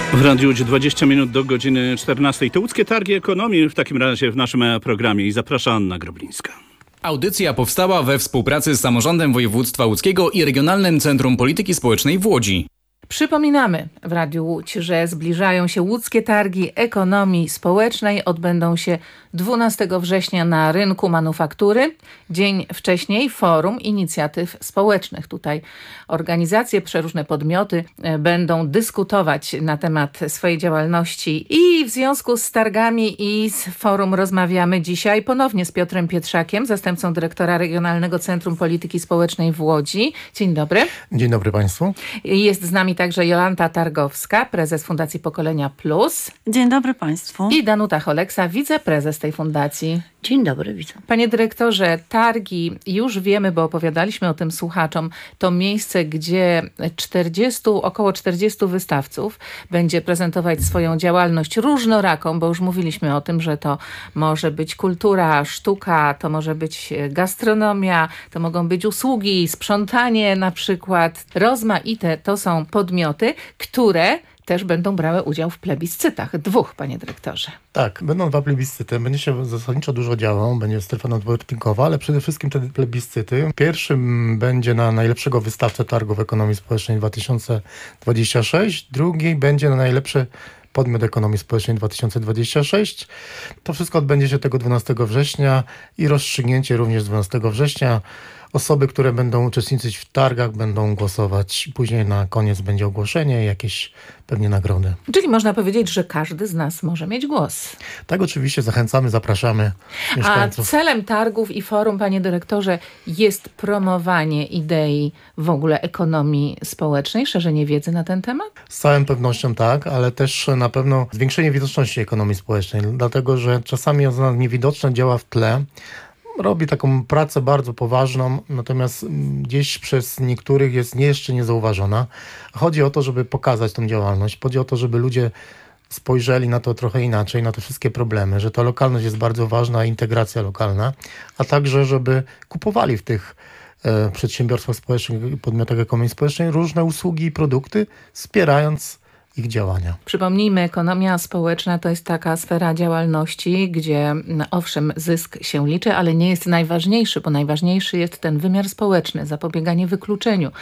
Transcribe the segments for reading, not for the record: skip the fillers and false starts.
W Radiu Łódź 20 minut do godziny 14. To łódzkie targi ekonomii w takim razie w naszym programie i zaprasza Anna Groblińska. Audycja powstała we współpracy z Samorządem Województwa Łódzkiego i Regionalnym Centrum Polityki Społecznej w Łodzi. Przypominamy w Radiu Łódź, że zbliżają się łódzkie targi ekonomii społecznej. Odbędą się 12 września na rynku manufaktury. Dzień wcześniej Forum Inicjatyw Społecznych. Tutaj organizacje, przeróżne podmioty będą dyskutować na temat swojej działalności i w związku z targami i z forum rozmawiamy dzisiaj ponownie z Piotrem Pietrzakiem, zastępcą dyrektora Regionalnego Centrum Polityki Społecznej w Łodzi. Dzień dobry. Dzień dobry Państwu. Jest z nami także Jolanta Targowska, prezes Fundacji Pokolenia Plus. Dzień dobry Państwu. I Danuta Choleksa, wiceprezes tej fundacji. Dzień dobry, witam. Panie dyrektorze, targi, już wiemy, bo opowiadaliśmy o tym słuchaczom, to miejsce, gdzie około 40 wystawców będzie prezentować swoją działalność różnoraką, bo już mówiliśmy o tym, że to może być kultura, sztuka, to może być gastronomia, to mogą być usługi, sprzątanie na przykład. Rozmaite to są podmioty, które też będą brały udział w plebiscytach. 2, panie dyrektorze. Tak, będą 2 plebiscyty. Będzie się zasadniczo dużo działo. Będzie strefa networkingowa, ale przede wszystkim te plebiscyty. Pierwszym będzie na najlepszego wystawcę targów ekonomii społecznej 2026. Drugi będzie na najlepszy podmiot ekonomii społecznej 2026. To wszystko odbędzie się tego 12 września i rozstrzygnięcie również 12 września. Osoby, które będą uczestniczyć w targach, będą głosować. Później na koniec będzie ogłoszenie, jakieś pewnie nagrody. Czyli można powiedzieć, że każdy z nas może mieć głos. Tak, oczywiście zachęcamy, zapraszamy mieszkańców. A celem targów i forum, panie dyrektorze, jest promowanie idei w ogóle ekonomii społecznej, szerzenie wiedzy na ten temat? Z całą pewnością tak, ale też na pewno zwiększenie widoczności ekonomii społecznej, dlatego że czasami ona niewidoczna działa w tle, robi taką pracę bardzo poważną, natomiast gdzieś przez niektórych jest jeszcze niezauważona. Chodzi o to, żeby pokazać tą działalność. Chodzi o to, żeby ludzie spojrzeli na to trochę inaczej, na te wszystkie problemy, że ta lokalność jest bardzo ważna, integracja lokalna, a także, żeby kupowali w tych przedsiębiorstwach społecznych i podmiotach ekonomii społecznej różne usługi i produkty, wspierając ich działania. Przypomnijmy, ekonomia społeczna to jest taka sfera działalności, gdzie owszem zysk się liczy, ale nie jest najważniejszy, bo najważniejszy jest ten wymiar społeczny, zapobieganie wykluczeniu,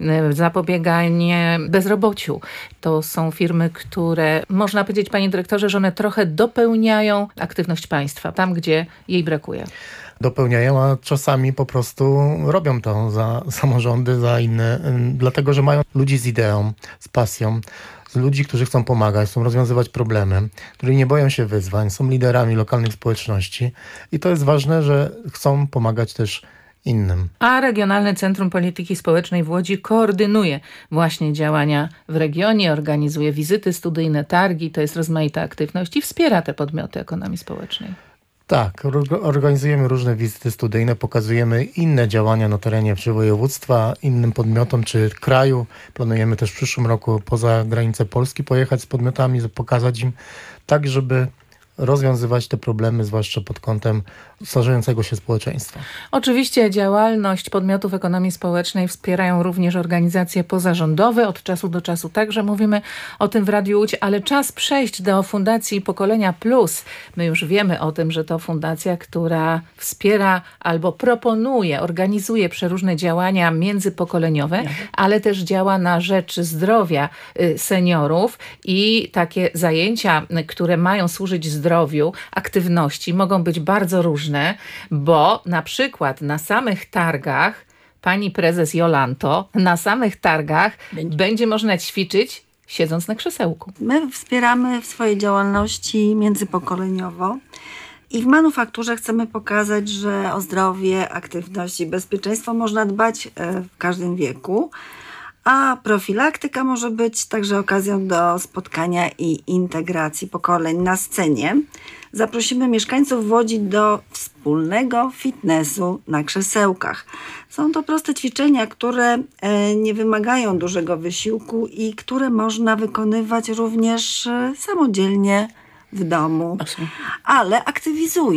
zapobieganie bezrobociu. To są firmy, które można powiedzieć, panie dyrektorze, że one trochę dopełniają aktywność państwa, tam gdzie jej brakuje. Dopełniają, a czasami po prostu robią to za samorządy, za inne, dlatego że mają ludzi z ideą, z pasją, z ludzi, którzy chcą pomagać, chcą rozwiązywać problemy, którzy nie boją się wyzwań, są liderami lokalnych społeczności i to jest ważne, że chcą pomagać też innym. A Regionalne Centrum Polityki Społecznej w Łodzi koordynuje właśnie działania w regionie, organizuje wizyty studyjne, targi, to jest rozmaita aktywność i wspiera te podmioty ekonomii społecznej. Tak, organizujemy różne wizyty studyjne, pokazujemy inne działania na terenie czy województwa, innym podmiotom czy kraju. Planujemy też w przyszłym roku poza granicę Polski pojechać z podmiotami, pokazać im tak, żeby rozwiązywać te problemy, zwłaszcza pod kątem starzejącego się społeczeństwa. Oczywiście działalność podmiotów ekonomii społecznej wspierają również organizacje pozarządowe. Od czasu do czasu także mówimy o tym w Radiu Łódź, ale czas przejść do Fundacji Pokolenia Plus. My już wiemy o tym, że to fundacja, która wspiera albo proponuje, organizuje przeróżne działania międzypokoleniowe, ale też działa na rzecz zdrowia seniorów i takie zajęcia, które mają służyć zdrowiu, aktywności mogą być bardzo różne, bo na przykład na samych targach, pani prezes Jolanto, na samych targach będzie można ćwiczyć siedząc na krzesełku. My wspieramy w swojej działalności międzypokoleniowo i w manufakturze chcemy pokazać, że o zdrowie, aktywność i bezpieczeństwo można dbać w każdym wieku, a profilaktyka może być także okazją do spotkania i integracji pokoleń na scenie. Zaprosimy mieszkańców Łodzi do wspólnego fitnessu na krzesełkach. Są to proste ćwiczenia, które nie wymagają dużego wysiłku i które można wykonywać również samodzielnie w domu, ale aktywizują.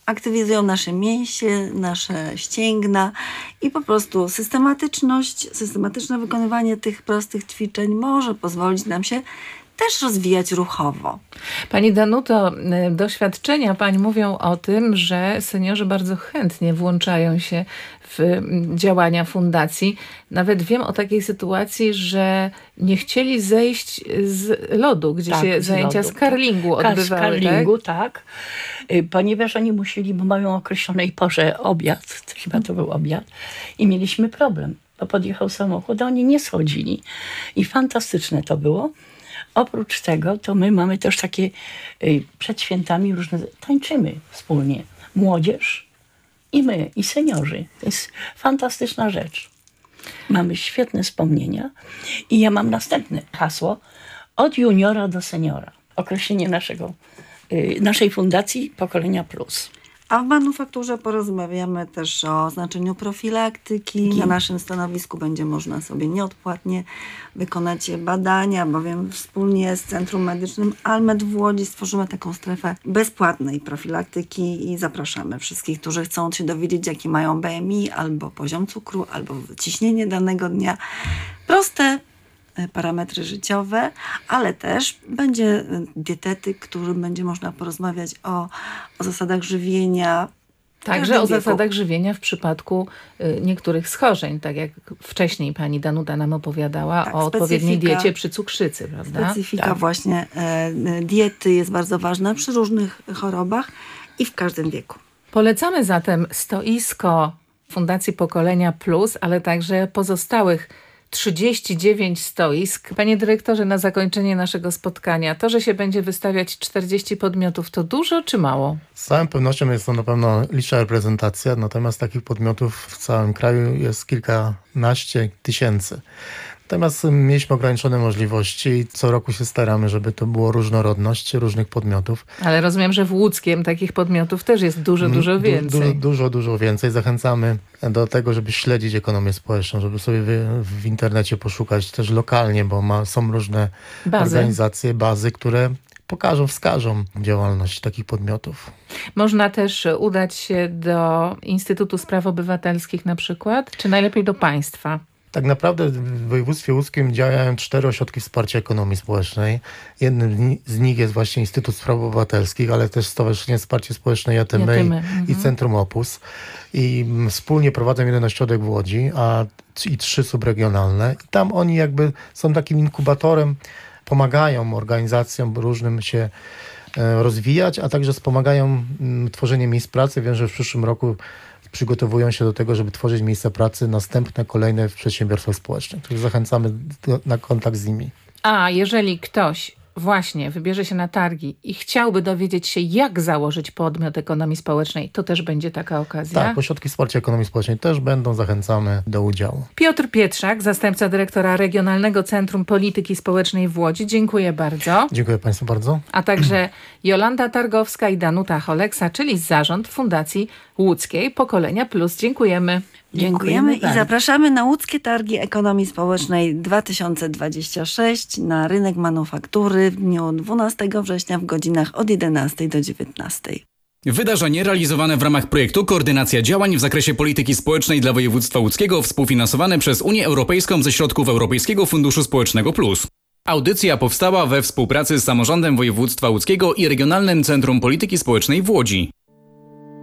aktywizują nasze mięśnie, nasze ścięgna i po prostu systematyczne wykonywanie tych prostych ćwiczeń może pozwolić nam się też rozwijać ruchowo. Pani Danuto, doświadczenia Pań mówią o tym, że seniorzy bardzo chętnie włączają się w działania fundacji. Nawet wiem o takiej sytuacji, że nie chcieli zejść z lodu, gdzie się zajęcia z curlingu odbywały. Z curlingu, tak. Ponieważ oni musieli, bo mają o określonej porze obiad, chyba to był obiad, i mieliśmy problem, bo podjechał samochód, a oni nie schodzili. I fantastyczne to było. Oprócz tego, to my mamy też takie przed świętami różne, tańczymy wspólnie. Młodzież i my, i seniorzy. To jest fantastyczna rzecz. Mamy świetne wspomnienia i ja mam następne hasło. Od juniora do seniora. Określenie naszej fundacji Pokolenia Plus. A w manufakturze porozmawiamy też o znaczeniu profilaktyki. Na naszym stanowisku będzie można sobie nieodpłatnie wykonać badania, bowiem wspólnie z Centrum Medycznym Almed w Łodzi stworzymy taką strefę bezpłatnej profilaktyki i zapraszamy wszystkich, którzy chcą się dowiedzieć, jaki mają BMI, albo poziom cukru, albo ciśnienie danego dnia. Proste parametry życiowe, ale też będzie dietetyk, którym będzie można porozmawiać o zasadach żywienia. Także o zasadach żywienia w przypadku niektórych schorzeń, tak jak wcześniej pani Danuta nam opowiadała o odpowiedniej diecie przy cukrzycy, prawda? Specyfika właśnie diety jest bardzo ważna przy różnych chorobach i w każdym wieku. Polecamy zatem stoisko Fundacji Pokolenia Plus, ale także pozostałych 39 stoisk. Panie dyrektorze, na zakończenie naszego spotkania, to, że się będzie wystawiać 40 podmiotów, to dużo czy mało? Z całą pewnością jest to na pewno liczna reprezentacja, natomiast takich podmiotów w całym kraju jest kilkanaście tysięcy. Natomiast mieliśmy ograniczone możliwości i co roku się staramy, żeby to było różnorodność różnych podmiotów. Ale rozumiem, że w Łódzkiem takich podmiotów też jest dużo więcej. Dużo więcej. Zachęcamy do tego, żeby śledzić ekonomię społeczną, żeby sobie w internecie poszukać też lokalnie, bo są różne organizacje, bazy, które wskażą działalność takich podmiotów. Można też udać się do Instytutu Spraw Obywatelskich na przykład, czy najlepiej do państwa? Tak naprawdę w województwie łódzkim działają 4 ośrodki wsparcia ekonomii społecznej. Jednym z nich jest właśnie Instytut Spraw Obywatelskich, ale też Stowarzyszenie Wsparcia Społeczne Jatymy i Centrum Opus. I wspólnie prowadzą jeden ośrodek w Łodzi, i 3 subregionalne. I tam oni jakby są takim inkubatorem, pomagają organizacjom różnym się rozwijać, a także wspomagają tworzenie miejsc pracy. Wiem, że w przyszłym roku przygotowują się do tego, żeby tworzyć miejsca pracy kolejne w przedsiębiorstwach społecznych, których zachęcamy na kontakt z nimi. A jeżeli ktoś właśnie wybierze się na targi i chciałby dowiedzieć się, jak założyć podmiot ekonomii społecznej, to też będzie taka okazja? Tak, ośrodki wsparcia ekonomii społecznej też będą, zachęcamy do udziału. Piotr Pietrzak, zastępca dyrektora Regionalnego Centrum Polityki Społecznej w Łodzi. Dziękuję bardzo. Dziękuję Państwu bardzo. A także Jolanta Targowska i Danuta Choleksa, czyli zarząd Fundacji Łódzkiej Pokolenia Plus. Dziękujemy. Dziękujemy i zapraszamy na Łódzkie Targi Ekonomii Społecznej 2026 na rynek manufaktury w dniu 12 września w godzinach od 11 do 19. Wydarzenie realizowane w ramach projektu Koordynacja działań w zakresie polityki społecznej dla województwa łódzkiego, współfinansowane przez Unię Europejską ze środków Europejskiego Funduszu Społecznego Plus. Audycja powstała we współpracy z Samorządem Województwa Łódzkiego i Regionalnym Centrum Polityki Społecznej w Łodzi.